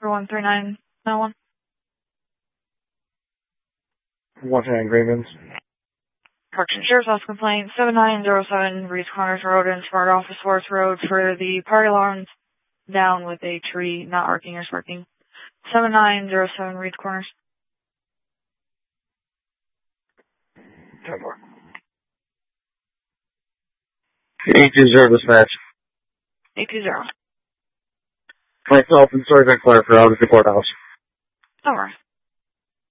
for 13991. 139 Grievance. Correction, Sheriff's Office complaint 7907 Reese Corners Road and Smart Office Forest Road for the party alarms down with a tree not arcing or sparking. 7907 Reese Corners. 10 more. 820 dispatch. 820. Myself and Sergeant Clark are out at the courthouse. Over.